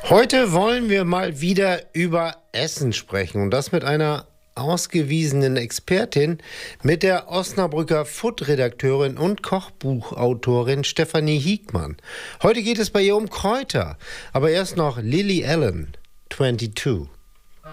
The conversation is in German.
Heute wollen wir mal wieder über Essen sprechen und das mit einer ausgewiesenen Expertin, mit der Osnabrücker Food-Redakteurin und Kochbuchautorin Stefanie Hiekmann. Heute geht es bei ihr um Kräuter, aber erst noch Lily Allen, 22.